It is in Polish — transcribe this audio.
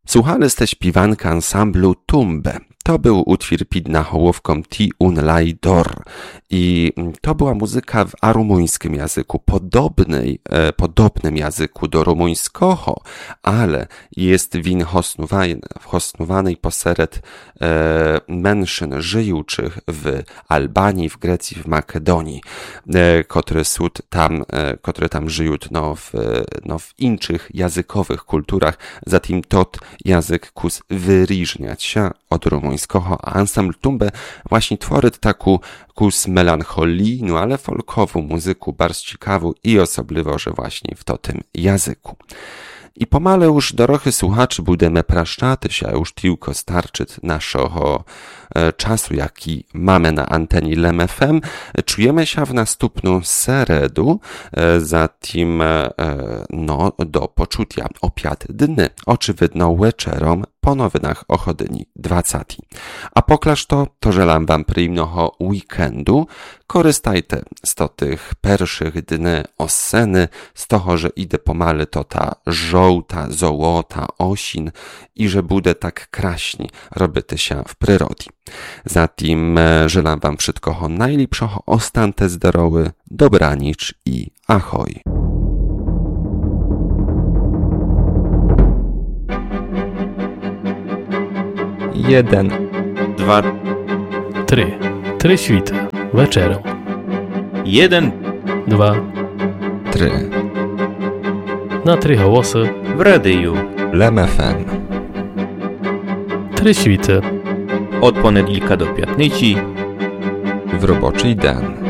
Słuchaliście śpiewanka ansamblu Tumbe. To był utwór pід nahołówką Ti un lai dor i to była muzyka w arumuńskim języku, podobnym języku do rumuńskiego, ale jest win hosnowany poseret mężczyzn żyjących w Albanii, w Grecji, w Makedonii, które tam żyją w innych językowych kulturach, zatem tot język kus wyróżniać się od rumuńskiego, a ansambl Tumbe właśnie tworzy taką kus melancholii, ale folkową muzyku, bardzo ciekawą i osobliwą, że właśnie w tym języku. I pomale już dorochy słuchaczy budemy praszczaty się, już tylko starczyć naszego czasu, jaki mamy na antenie LEM FM. Czujemy się w następną seredu, zatem do poczucia o 5 dni, oczywidno wieczerom po nowinach o godzinie 20. A poklaż to żelam wam przyjemnego weekendu. Korzystajcie z tych pierwszych dni oseny, z toho, że idę pomale to ta żołta, złota osin i że bude tak kraśni robić się w przyrodzie. Zatem żelam wam wszystkiego najlepszego, ostante zdrowy, dobranic i ahoj. Jeden, 2, 3. 3 świty. Wieczerem. 1, 2. 3. Na 3 głosy. w radiu. LEM FM. 3 świty. Od poniedziałka do piątnicy. W roboczy dzień.